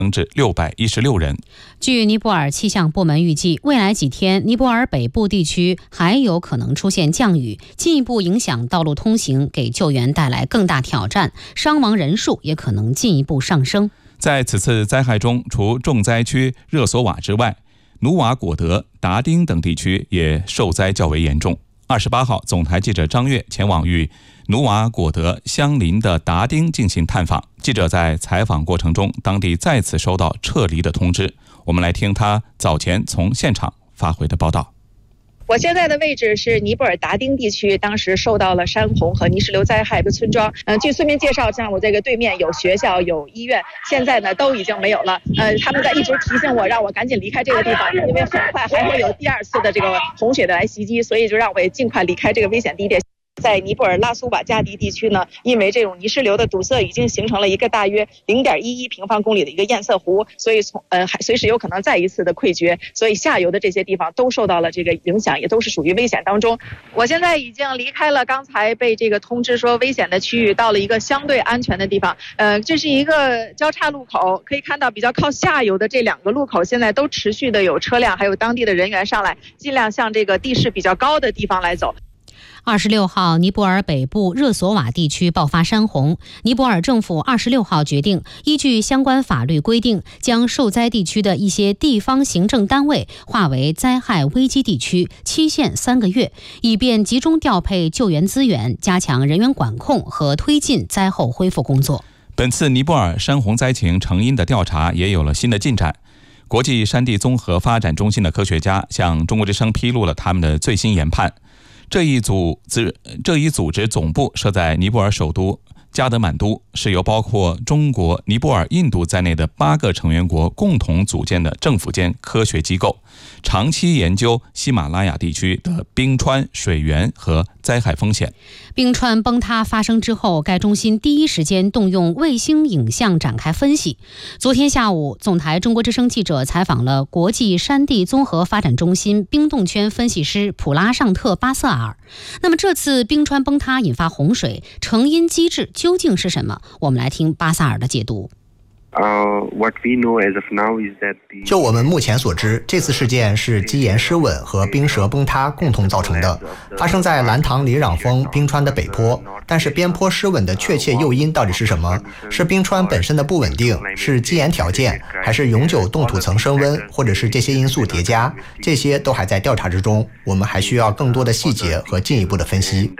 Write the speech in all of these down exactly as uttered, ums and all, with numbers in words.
增至六百一十六人。 据尼泊尔气象部门预计，未来几天尼泊尔北部地区还有可能出现降雨，进一步影响道路通行，给救援带来更大挑战，伤亡人数也可能进一步上升。 在此次灾害中，除重灾区热索瓦之外，努瓦果德、达丁等地区也受灾较为严重。二十八号，总台记者张悦前往与努瓦果德相邻的达丁进行探访。记者在采访过程中，当地再次收到撤离的通知。我们来听他早前从现场发回的报道。 我现在的位置是尼泊尔达丁地区，当时受到了山洪和泥石流灾害的村庄。嗯、呃，据村民介绍，像我这个对面有学校、有医院，现在呢都已经没有了。呃，他们在一直提醒我，让我赶紧离开这个地方，因为很快还会有第二次的这个洪水的来袭击，所以就让我也尽快离开这个危险地点。在尼泊尔拉苏瓦加迪地区呢，因为这种泥石流的堵塞，已经形成了一个大约零点一一平方公里的一个堰塞湖，所以从呃还随时有可能再一次的溃决，所以下游的这些地方都受到了这个影响，也都是属于危险当中。我现在已经离开了刚才被这个通知说危险的区域，到了一个相对安全的地方。呃，这是一个交叉路口，可以看到比较靠下游的这两个路口，现在都持续的有车辆还有当地的人员上来，尽量向这个地势比较高的地方来走。 二十六号，尼泊尔北部热索瓦地区爆发山洪。尼泊尔政府二十六号决定，依据相关法律规定，将受灾地区的一些地方行政单位划为灾害危机地区，期限三个月，以便集中调配救援资源，加强人员管控和推进灾后恢复工作。 本次尼泊尔山洪灾情成因的调查也有了新的进展。国际山地综合发展中心的科学家向中国之声披露了他们的最新研判。这一组织这一组织总部设在尼泊尔首都加德满都，是由包括中国、尼泊尔、印度在内的八个成员国共同组建的政府间科学机构，长期研究喜马拉雅地区的冰川、水源和灾害风险。 冰川崩塌发生之后，该中心第一时间动用卫星影像展开分析。昨天下午，总台中国之声记者采访了国际山地综合发展中心冰冻圈分析师普拉尚特·巴瑟尔。那么这次冰川崩塌引发洪水，成因机制究竟是什么？我们来听巴萨尔的解读。 就我们目前所知，这次事件是基岩失稳和冰舌崩塌共同造成的，发生在兰唐里壤峰冰川的北坡。但是边坡失稳的确切诱因到底是什么？是冰川本身的不稳定，是基岩条件，还是永久冻土层升温，或者是这些因素叠加？这些都还在调查之中，我们还需要更多的细节和进一步的分析。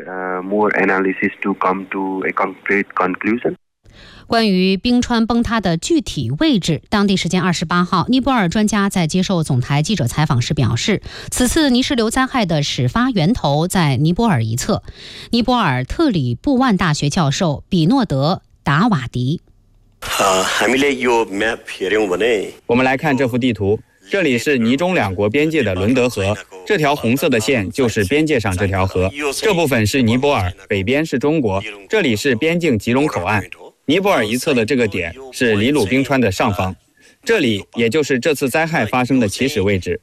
关于冰川崩塌的具体位置，当地时间二十八号，尼泊尔专家在接受总台记者采访时表示，此次泥石流灾害的始发源头在尼泊尔一侧。尼泊尔特里布万大学教授比诺德·达瓦迪， 我们来看这幅地图，这里是尼中两国边界的伦德河，这条红色的线就是边界上这条河，这部分是尼泊尔，北边是中国，这里是边境吉隆口岸。尼泊尔一侧的这个点是里鲁冰川的上方，这里也就是这次灾害发生的起始位置。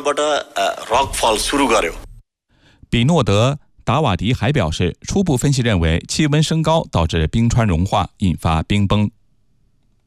比诺德·达瓦迪还表示，初步分析认为气温升高导致冰川融化，引发冰崩。